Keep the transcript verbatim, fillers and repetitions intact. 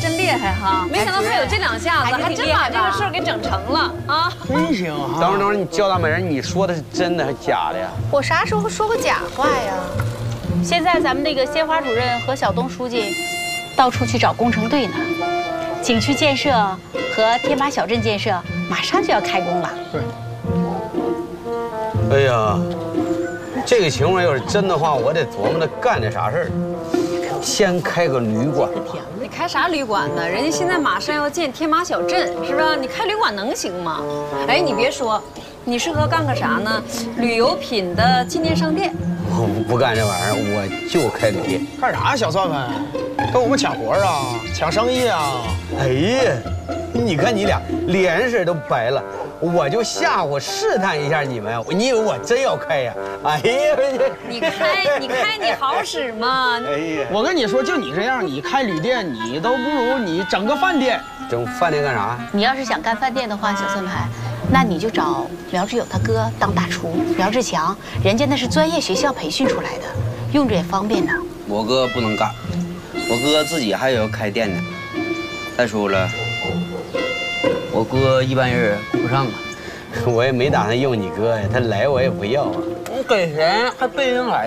真厉害哈！没想到他有这两下子，还真把这个事儿给整成了啊！ 真行哈！ 等会儿等会儿，你焦大美人，你说的是真的还是假的呀？ 我啥时候说过假话呀？现在咱们那个鲜花主任和小东书记到处去找工程队呢，景区建设和天马小镇建设马上就要开工了。 对。哎呀，这个情况要是真的话，我得琢磨着干点啥事儿。先开个旅馆吧。 你开啥旅馆呢？人家现在马上要建天马小镇，是吧？你开旅馆能行吗？哎，你别说，你适合干个啥呢？旅游品的纪念商店。 我不干这玩意儿，我就开旅店。 干啥呀，小算盘？跟我们抢活啊，抢生意啊！ 哎呀，你看你俩脸色都白了，我就吓唬试探一下你们，你以为我真要开呀？哎呀， 你开你开你好使吗？ 哎呀， 我跟你说，就你这样，你开旅店，你都不如你整个饭店。 整饭店干啥？ 你要是想干饭店的话，小算盘，那你就找苗志友他哥当大厨。苗志强，人家那是专业学校培训出来的，用着也方便呢。 我哥不能干，我哥自己还有要开店呢。再说了，我哥一般人顾不上啊。 我也没打算用你哥呀，他来我也不要啊。 你给谁还背人来？